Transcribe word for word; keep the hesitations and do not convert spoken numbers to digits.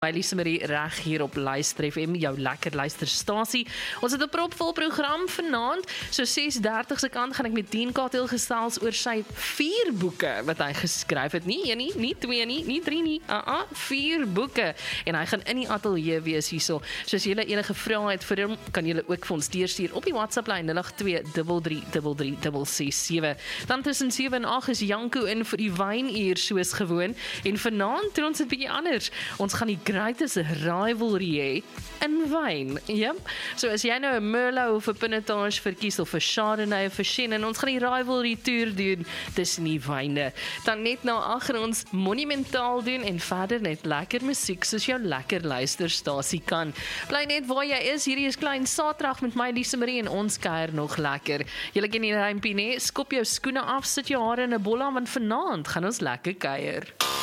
My Lise Marie reg hier op Luister F M, jou lekker luisterstasie. Ons het 'n propvol program vanaand. So ses dertig se kant gaan ek met Dean Katel gesels oor sy vier boeke wat hy geskryf het. Nie een nie, nie twee nie, nie drie nie. Uh -uh, vier boeke. En hy gaan in die ateljee wees hierso. So as julle enige vrae het vir hom, kan julle ook vir ons deurstuur op die WhatsApp lyn nul agt twee drie drie drie drie drie ses sewe. Dan tussen sewe en agt is Janko in vir die wynuur soos gewoon. En vanaand doen ons 'n bietjie anders. Ons gaan die greatest rivalry hê in wyn. Ja. So as jy nou 'n Merlot of 'n Pinotage verkies of 'n Chardonnay of 'n Chenin, ons gaan die rivalry tour doen tussen die wyne. Dan net na agter ons monumentaal doen en verder net lekker musiek soos jou lekker luisterstasie kan. Bly net waar jy is. Hierdie is Klein Saterdag met my Lise Marie en ons kuier nog lekker. Julle ken die rympie, nee, skop jou skoene af, sit jou hare in 'n bolla want vanaand gaan ons lekker kuier.